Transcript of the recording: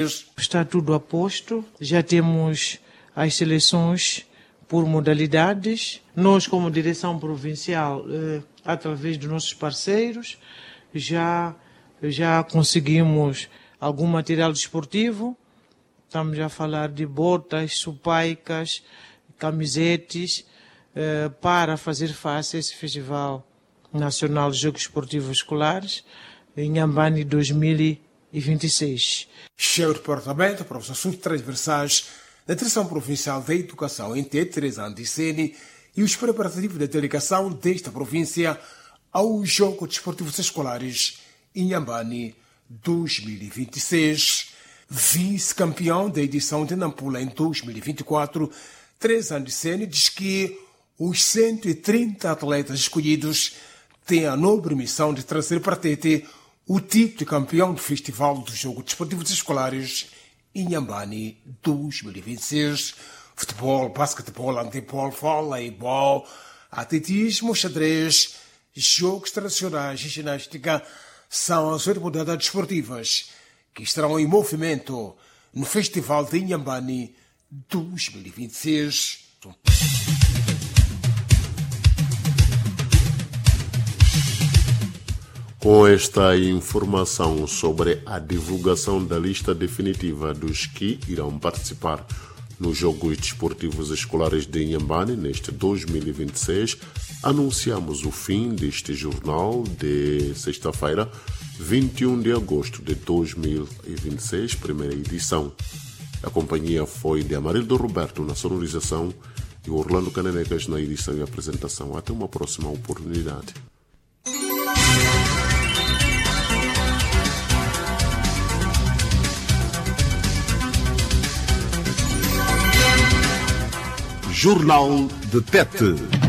Está tudo a posto, já temos as seleções por modalidades. Nós, como direção provincial, através dos nossos parceiros, já conseguimos algum material desportivo. Estamos a falar de botas, supaicas, camisetes, para fazer face a esse Festival Nacional de Jogos Esportivos Escolares em Inhambane 2026. Chefe do Departamento para os Assuntos Transversais da Direção Provincial da Educação em Teresa Andiceni e os preparativos da delegação desta província aos Jogos Desportivos Escolares em Inhambane 2026. Vice-campeão da edição de Nampula em 2024, Teresa Andiceni diz que os 130 atletas escolhidos têm a nobre missão de trazer para Tete o título de campeão do Festival dos Jogos Desportivos Escolares em Inhambane 2026. Futebol, basquetebol, handebol, voleibol, atletismo, xadrez, jogos tradicionais e ginástica são as 8 modalidades esportivas que estarão em movimento no Festival de Inhambane 2026. Com esta informação sobre a divulgação da lista definitiva dos que irão participar nos Jogos Desportivos Escolares de Inhambane neste 2026, anunciamos o fim deste jornal de sexta-feira, 21 de agosto de 2026, primeira edição. A companhia foi de Amarildo Roberto na sonorização e Orlando Cananecas na edição e apresentação. Até uma próxima oportunidade. Jornal de Tete.